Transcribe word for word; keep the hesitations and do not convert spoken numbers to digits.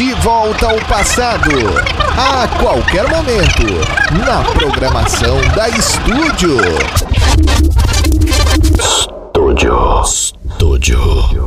De volta ao passado, a qualquer momento, na programação da Estúdio. Estúdio. Estúdio.